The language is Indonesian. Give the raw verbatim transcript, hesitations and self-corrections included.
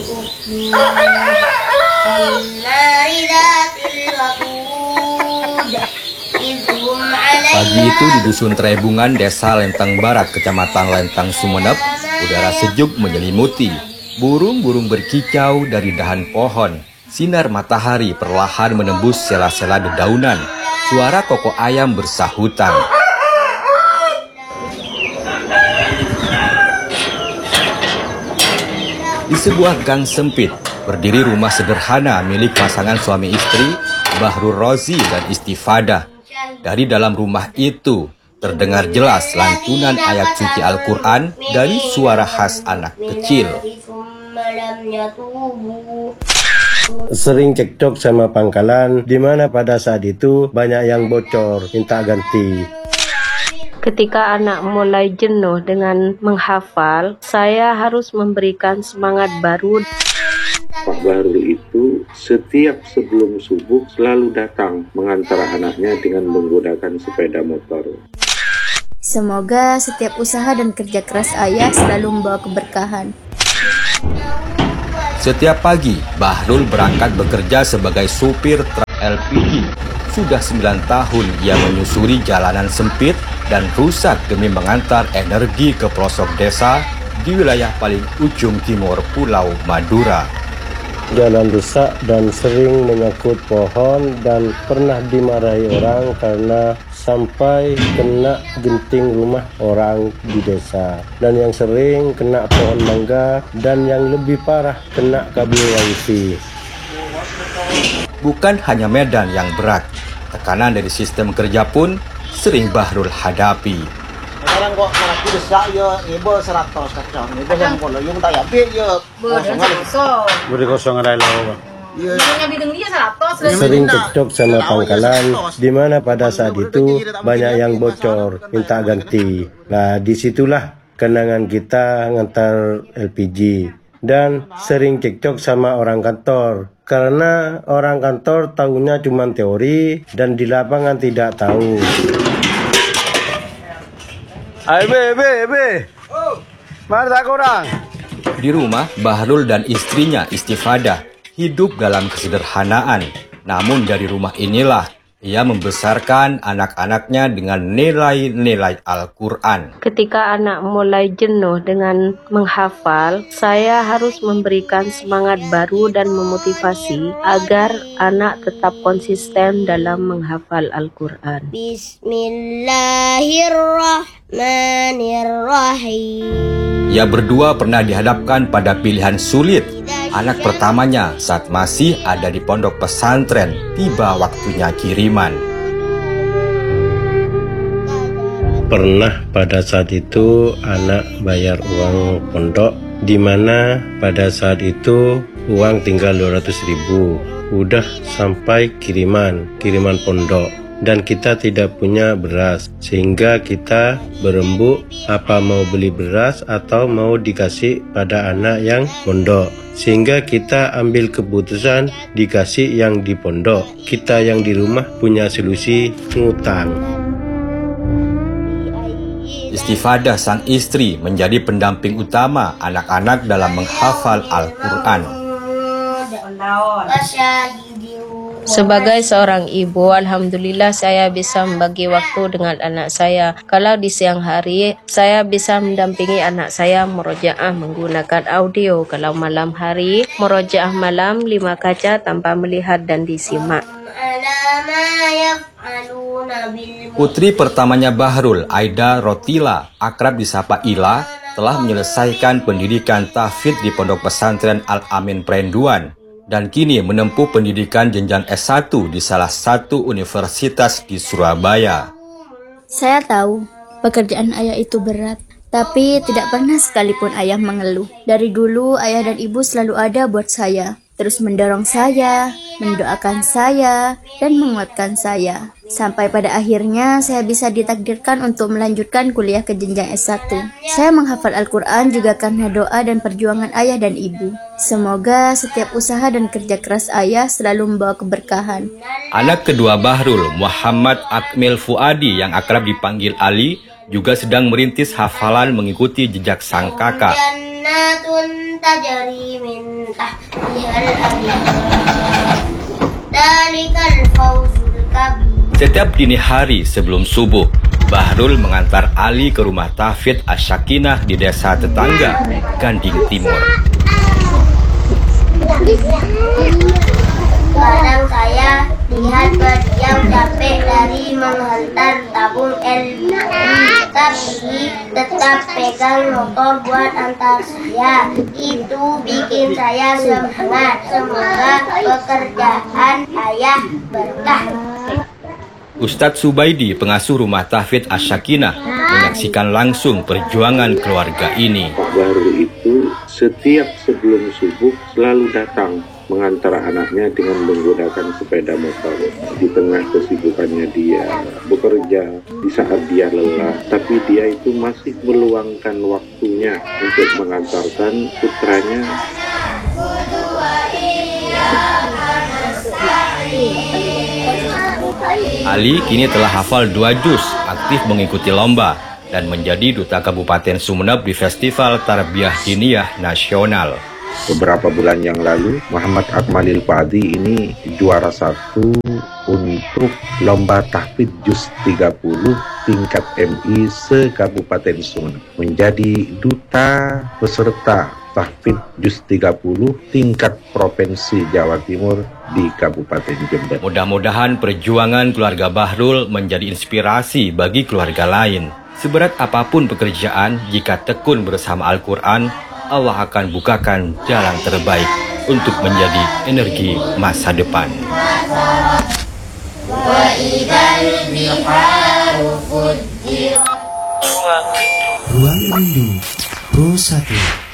Pagi itu di Dusun Trebungan, Desa Lentang Barat, Kecamatan Lentang, Sumeneb, udara sejuk menyelimuti. Burung-burung berkicau dari dahan pohon. Sinar matahari perlahan menembus sela-sela dedaunan. Suara koko ayam bersahutan. Di sebuah gang sempit, berdiri rumah sederhana milik pasangan suami istri, Bahrul Rozi dan Istifadah. Dari dalam rumah itu, terdengar jelas lantunan ayat suci Al-Quran dari suara khas anak kecil. Sering cekcok sama pangkalan, di mana pada saat itu banyak yang bocor, minta ganti. Ketika anak mulai jenuh dengan menghafal, saya harus memberikan semangat baru. Pak Bahrul itu setiap sebelum subuh selalu datang mengantar anaknya dengan menggunakan sepeda motor. Semoga setiap usaha dan kerja keras ayah selalu membawa keberkahan. Setiap pagi, Bahrul berangkat bekerja sebagai supir truk L P G. Sudah sembilan tahun ia menyusuri jalanan sempit dan rusak demi mengantar energi ke pelosok desa di wilayah paling ujung timur Pulau Madura. Jalan rusak dan sering menyangkut pohon dan pernah dimarahi orang karena sampai kena genting rumah orang di desa. Dan yang sering kena pohon mangga dan yang lebih parah kena kabel wifi. Bukan hanya medan yang berat, tekanan dari sistem kerja pun sering Bahrul hadapi. Sekarang kok lagi desak ya, ibu seratus kacang. Ibu yang kalau yung tak habis ya, kosong. Beri kosong ada lo. Sering cekcok sama pangkalan, di mana pada saat itu banyak yang bocor, minta ganti. Nah, disitulah kenangan kita ngantar L P G. Dan sering cekcok sama orang kantor, karena orang kantor tahunya cuma teori dan di lapangan tidak tahu. Ayo be be be. Mana tak orang? Di rumah, Bahrul dan istrinya Istifadah hidup dalam kesederhanaan. Namun dari rumah inilah ia membesarkan anak-anaknya dengan nilai-nilai Al-Quran. Ketika anak mulai jenuh dengan menghafal, saya harus memberikan semangat baru dan memotivasi agar anak tetap konsisten dalam menghafal Al-Quran. Bismillahirrahmanirrahim. Ia berdua pernah dihadapkan pada pilihan sulit. Anak pertamanya saat masih ada di pondok pesantren, tiba waktunya kiriman. Pernah pada saat itu anak bayar uang pondok, di mana pada saat itu uang tinggal dua ratus ribu. Udah sampai kiriman, kiriman pondok. Dan kita tidak punya beras, sehingga kita berembuk apa mau beli beras atau mau dikasih pada anak yang pondok. Sehingga kita ambil keputusan dikasih yang di pondok. Kita yang di rumah punya solusi ngutang. Istifadah sang istri menjadi pendamping utama anak-anak dalam menghafal Al-Quran. Sebagai seorang ibu, alhamdulillah saya bisa membagi waktu dengan anak saya. Kalau di siang hari, saya bisa mendampingi anak saya merojaah menggunakan audio. Kalau malam hari, merojaah malam lima kaca tanpa melihat dan disimak. Putri pertamanya Bahrul, Aida Rotila, akrab disapa Ila, telah menyelesaikan pendidikan tahfidz di Pondok Pesantren Al-Amin Prenduan. Dan kini menempuh pendidikan jenjang S satu di salah satu universitas di Surabaya. Saya tahu pekerjaan ayah itu berat, tapi tidak pernah sekalipun ayah mengeluh. Dari dulu ayah dan ibu selalu ada buat saya, terus mendorong saya, mendoakan saya, dan menguatkan saya. Sampai pada akhirnya saya bisa ditakdirkan untuk melanjutkan kuliah ke jenjang S satu. Saya menghafal Al-Quran juga karena doa dan perjuangan ayah dan ibu. Semoga setiap usaha dan kerja keras ayah selalu membawa keberkahan. Anak kedua Bahrul, Muhammad Akmil Fuadi yang akrab dipanggil Ali, juga sedang merintis hafalan mengikuti jejak sang kakak. tahtihal anhar. Dzalikal fawzul kabir. Setiap dini hari sebelum subuh, Bahrul mengantar Ali ke rumah Tahfidz Asy-Syakinah di desa tetangga, Ganding Timur. Kadang saya lihat berdiam capek dari menghantar tabung ilmu, tapi tetap pegang motor buat antar saya. Itu bikin saya semangat. Semoga pekerjaan ayah berkah. Ustadz Subaidi, pengasuh rumah Tahfidz Asy-Syakinah, menyaksikan langsung perjuangan keluarga ini. Pak Bahrul itu setiap sebelum subuh selalu datang mengantar anaknya dengan menggunakan sepeda motor. Di tengah kesibukannya dia bekerja, di saat dia lelah, tapi dia itu masih meluangkan waktunya untuk mengantarkan putranya. Ali kini telah hafal dua juz, aktif mengikuti lomba, dan menjadi duta Kabupaten Sumeneb di Festival Tarbiyah Diniyah Nasional. Beberapa bulan yang lalu, Muhammad Akmalil Padi ini juara satu untuk lomba tahfidz juz tiga puluh tingkat M I se-Kabupaten Sumeneb. Menjadi duta peserta tahfidz juz tiga puluh tingkat Provinsi Jawa Timur di Kabupaten Jember. Mudah-mudahan perjuangan keluarga Bahrul menjadi inspirasi bagi keluarga lain. Seberat apapun pekerjaan, jika tekun bersama Al-Quran, Allah akan bukakan jalan terbaik untuk menjadi energi masa depan. Ruang Rindu Pro satu